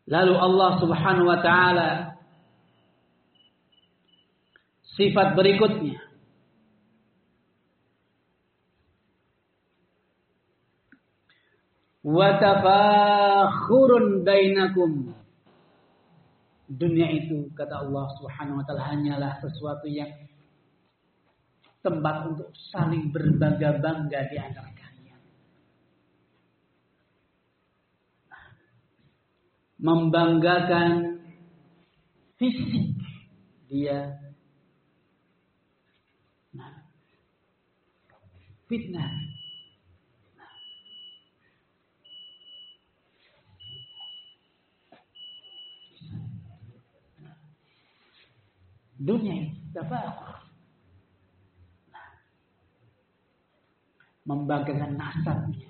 Lalu Allah Subhanahu wa taala sifat berikutnya, wa tafakhurun bainakum. Dunia itu, kata Allah Subhanahu wa taala, hanyalah sesuatu yang tempat untuk saling berbangga-bangga di antara kalian. Membanggakan fisik dia. Fitnah. Dunia ini tafakhur. Membanggakan nasabnya.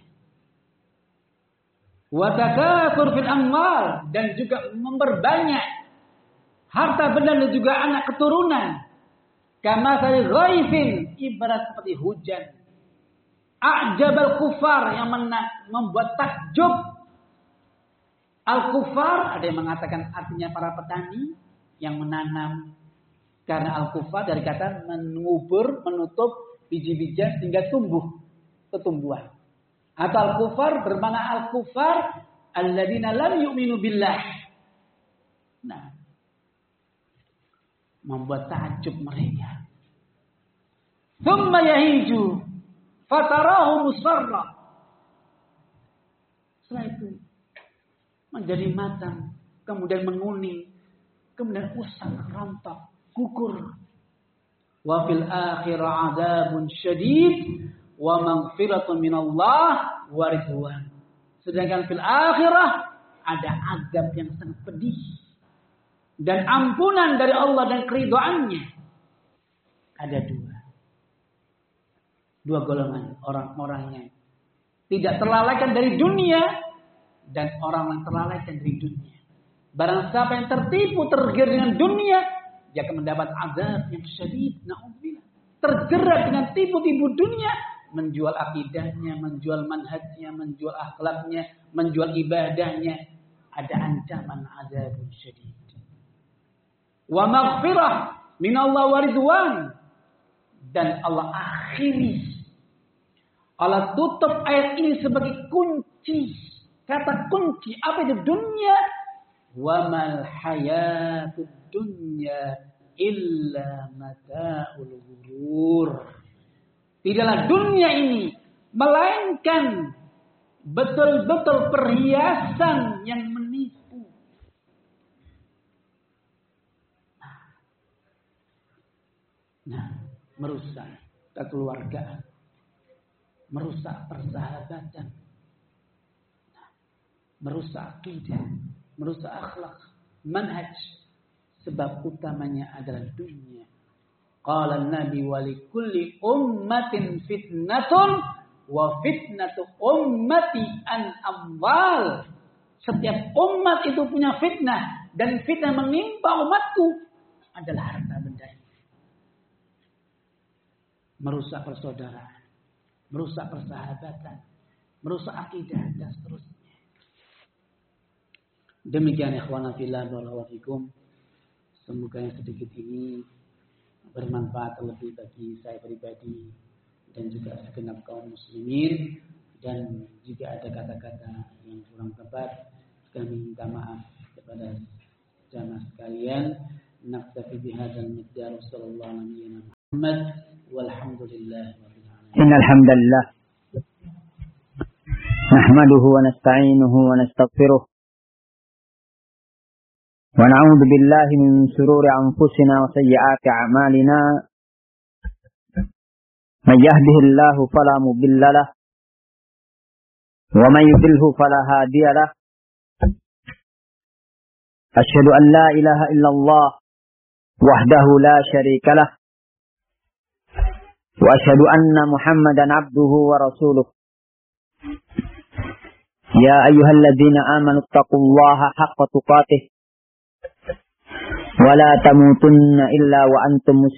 Wa takatsur fil amwal, dan juga memperbanyak harta benda dan juga anak keturunan. Kama sari ghaifin, ibarat seperti hujan. A'jabal kufar, yang membuat takjub. Al-kufar, ada yang mengatakan artinya para petani yang menanam. Karena al-kufar dari kata mengubur, menutup biji-bijian sehingga tumbuh ketumbuhan. Atau al-kufar bermakna al-kufar alladzina lam yu'minu billah. Nah, membuat takjub mereka. Tsumma yahiju fatarahu musfarra. Setelah itu menjadi matang, kemudian menguning, kemudian usang, rontok, gugur. Wa fil akhirah adzabun syadid wa maghfiratun minallah wa ridwan. Sedangkan fil akhirah ada azab yang sangat pedih dan ampunan dari Allah dan keridhaannya. Ada dua golongan orang-orang yang tidak terlalaikan dari dunia dan orang yang terlalaikan dari dunia. Barang siapa yang tertipu, tergiur dengan dunia, dia akan mendapat azab yang syadid. Na'udzubillah. Terjerat dengan tipu-tipu dunia, menjual akidahnya, menjual manhajnya, menjual akhlaknya, menjual ibadahnya. Ada ancaman azab yang syadid. Wa maghfirah minallah wa ridwan. Dan Allah akhiri, Allah tutup ayat ini sebagai kunci. Kata kunci, apa itu dunia? Wa mal hayatud dunya illa mata'ul ghurur. Tidaklah dunia ini melainkan betul-betul perhiasan yang menipu. Nah, merusak kekeluargaan, merusak persahabatan, merusak akidah, merusak akhlak, manhaj. Sebab utamanya adalah dunia. Qala Nabi wa likulli ummatin fitnatun wa fitnatu ummati an amwal. Setiap umat itu punya fitnah, dan fitnah menimpa umatku adalah harta benda. Merusak persaudaraan, merusak persahabatan, merusak akidah dan seterusnya. Demikian ikhwana fillah barakallahu fikum. Semoga yang sedikit ini bermanfaat lebih bagi saya pribadi dan juga segenap kaum muslimin. Dan jika ada kata-kata yang kurang tepat, kami minta maaf kepada jamaah sekalian. Naktafi bihadzal miqdar, sallallahu alaihi wa Muhammad walhamdulillah rabbil alamin. Innal hamdalillah nahmaduhu wa nasta'inuhu wa nastaghfiruh wa na'udzu billahi min shururi anfusina wa sayyiati a'malina. May yahdihillahu fala mudilla lahu wa may yudlilhu fala hadiya lahu. Asyhadu an la ilaha illallah wahdahu la syarika lahu wa asyhadu anna Muhammadan abduhu wa rasuluh. Ya ayyuhalladzina amanu taqullaha haqqa tuqatih wa la tamutunna illa wa antum muslimun.